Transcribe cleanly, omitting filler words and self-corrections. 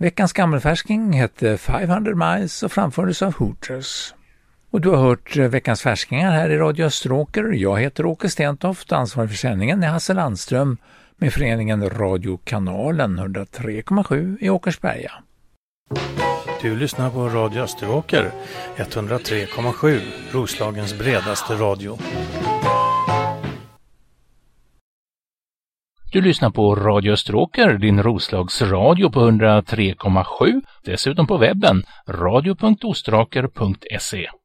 Veckans gammelfärsking hette 500 Miles och framfördes av Hooters. Och du har hört veckans färskingar här i Radio Österåker. Jag heter Åke Stentoft, ansvarig för sändningen är Hasse Landström med föreningen Radiokanalen 103,7 i Åkersberga. Du lyssnar på Radio Österåker 103,7, Roslagens bredaste radio. Du lyssnar på Radio Österåker, din Roslags radio på 103,7. Dessutom på webben radio.ostraker.se.